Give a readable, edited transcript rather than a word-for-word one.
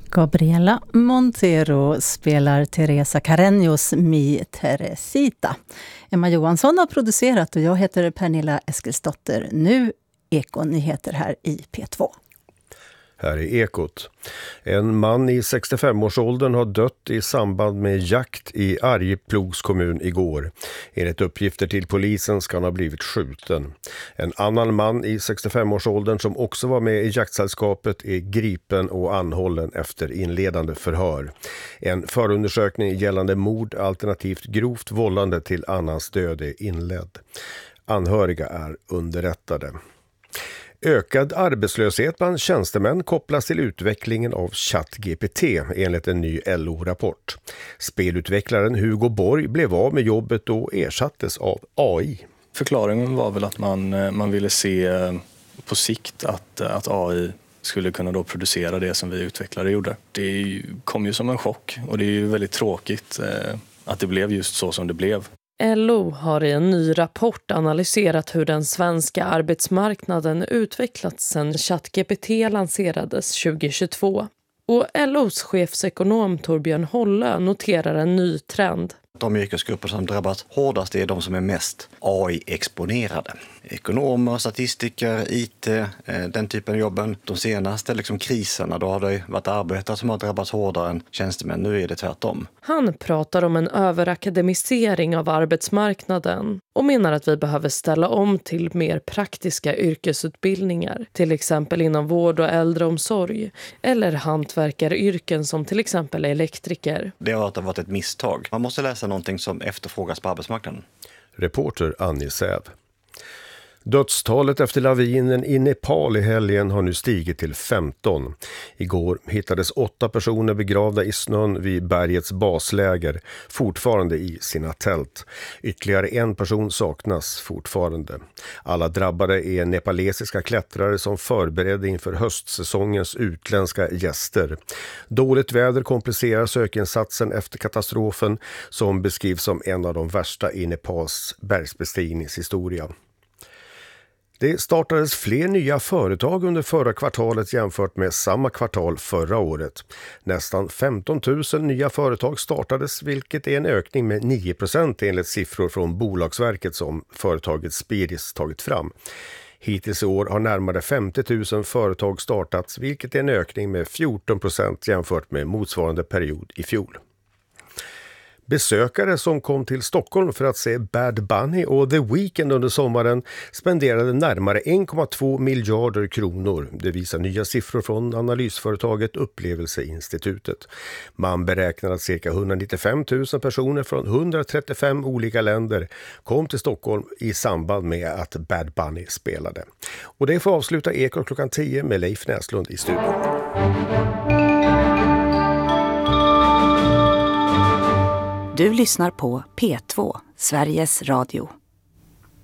Gabriela Montero spelar Teresa Carreños Mi Teresita. Emma Johansson har producerat och jag heter Pernilla Eskilsdotter. Nu Ekonyheter här i P2. Här är Ekot. En man i 65-årsåldern har dött i samband med jakt i Arjeplogs kommun igår. Enligt uppgifter till polisen ska han ha blivit skjuten. En annan man i 65-årsåldern som också var med i jaktsällskapet är gripen och anhållen efter inledande förhör. En förundersökning gällande mord alternativt grovt vållande till annans död är inledd. Anhöriga är underrättade. Ökad arbetslöshet bland tjänstemän kopplas till utvecklingen av ChatGPT enligt en ny LO-rapport. Spelutvecklaren Hugo Borg blev av med jobbet och ersattes av AI. Förklaringen var väl att man ville se på sikt att AI skulle kunna då producera det som vi utvecklare gjorde. Det kom ju som en chock och det är ju väldigt tråkigt att det blev just så som det blev. LO har i en ny rapport analyserat hur den svenska arbetsmarknaden utvecklats sedan ChatGPT lanserades 2022. Och LOs chefsekonom Torbjörn Hollö noterar en ny trend. De yrkesgrupper som drabbas hårdast är de som är mest AI-exponerade. Ekonomer, statistiker, IT, den typen av jobben. De senaste kriserna, då har det varit arbetare som har drabbats hårdare än tjänstemän. Nu är det tvärtom. Han pratar om en överakademisering av arbetsmarknaden och menar att vi behöver ställa om till mer praktiska yrkesutbildningar. Till exempel inom vård och äldreomsorg eller hantverkaryrken som till exempel elektriker. Det har varit ett misstag. Man måste läsa någonting som efterfrågas på arbetsmarknaden. Reporter Annie Säv. Dödstalet efter lavinen i Nepal i helgen har nu stigit till 15. Igår hittades 8 personer begravda i snön vid bergets basläger, fortfarande i sina tält. Ytterligare en person saknas fortfarande. Alla drabbade är nepalesiska klättrare som förberedde inför höstsäsongens utländska gäster. Dåligt väder komplicerar sökinsatsen efter katastrofen som beskrivs som en av de värsta i Nepals bergsbestigningshistoria. Det startades fler nya företag under förra kvartalet jämfört med samma kvartal förra året. Nästan 15 000 nya företag startades, vilket är en ökning med 9% enligt siffror från Bolagsverket som företaget Spiris tagit fram. Hittills i år har närmare 50 000 företag startats, vilket är en ökning med 14% jämfört med motsvarande period i fjol. Besökare som kom till Stockholm för att se Bad Bunny och The Weeknd under sommaren spenderade närmare 1,2 miljarder kronor. Det visar nya siffror från analysföretaget Upplevelseinstitutet. Man beräknar att cirka 195 000 personer från 135 olika länder kom till Stockholm i samband med att Bad Bunny spelade. Och det får avsluta Ekot klockan 10 med Leif Näslund i studion. Du lyssnar på P2, Sveriges Radio.